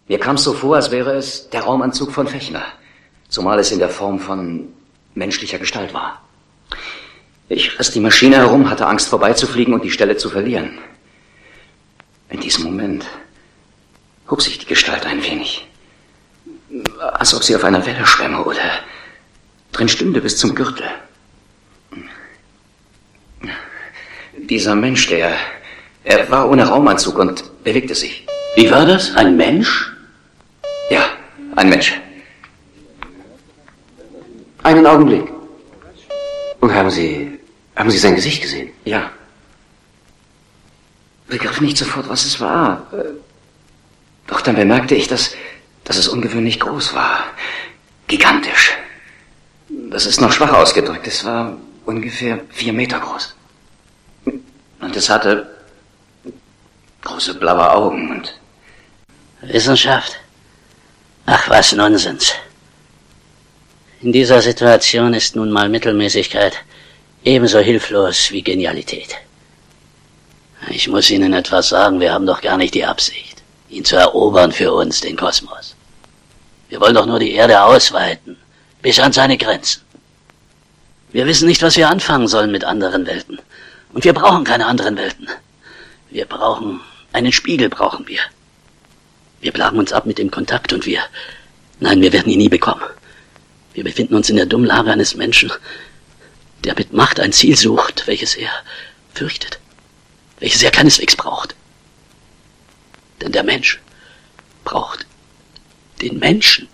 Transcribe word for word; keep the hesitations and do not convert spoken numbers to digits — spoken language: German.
Mir kam es so vor, als wäre es der Raumanzug von Fechner, zumal es in der Form von menschlicher Gestalt war. Ich riss die Maschine herum, hatte Angst vorbeizufliegen und die Stelle zu verlieren. In diesem Moment hob sich die Gestalt ein wenig, als ob sie auf einer Welle schwämme oder drin stünde bis zum Gürtel. Dieser Mensch, der, er war ohne Raumanzug und bewegte sich. Wie war das? Ein Mensch? Ja, ein Mensch. Einen Augenblick. Und haben Sie, haben Sie sein Gesicht gesehen? Ja. Begriff nicht sofort, was es war. Doch dann bemerkte ich, dass, dass es ungewöhnlich groß war. Gigantisch. Das ist noch schwach ausgedrückt. Es war ungefähr vier Meter groß. Und es hatte große blaue Augen und... Wissenschaft? Ach, was Nonsens. In dieser Situation ist nun mal Mittelmäßigkeit ebenso hilflos wie Genialität. Ich muss Ihnen etwas sagen, wir haben doch gar nicht die Absicht, ihn zu erobern für uns, den Kosmos. Wir wollen doch nur die Erde ausweiten, bis an seine Grenzen. Wir wissen nicht, was wir anfangen sollen mit anderen Welten. Und wir brauchen keine anderen Welten. Wir brauchen, einen Spiegel brauchen wir. Wir plagen uns ab mit dem Kontakt und wir, nein, wir werden ihn nie bekommen. Wir befinden uns in der dummen Lage eines Menschen, der mit Macht ein Ziel sucht, welches er fürchtet, welches er keineswegs braucht. Denn der Mensch braucht den Menschen.